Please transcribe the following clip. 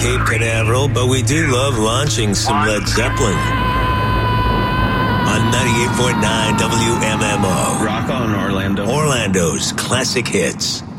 Cape Canaveral, but we do love launching some Led Zeppelin. On 98.9 WMMO. Rock on, Orlando. Orlando's classic hits.